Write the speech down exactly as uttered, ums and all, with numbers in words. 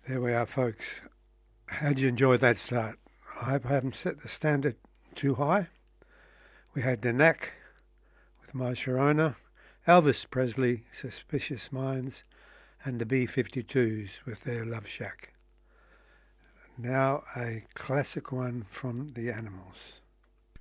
There we are, folks. How'd you enjoy that start? I hope I haven't set the standard too high. We had the Knack with My Sharona, Elvis Presley, Suspicious Minds, and the B fifty-twos with their Love Shack. Now a classic one from the Animals.